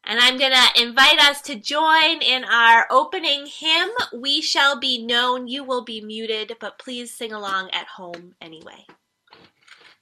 And I'm going to invite us to join in our opening hymn, We Shall Be Known, You Will Be Muted, but please sing along at home anyway.